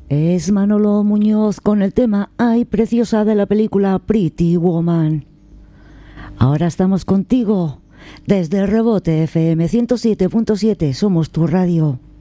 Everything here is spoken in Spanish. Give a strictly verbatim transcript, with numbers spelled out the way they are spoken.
Es Manolo Muñoz con el tema Ay Preciosa de la película Pretty Woman. Ahora estamos contigo desde Rebote F M ciento siete punto siete, somos tu radio.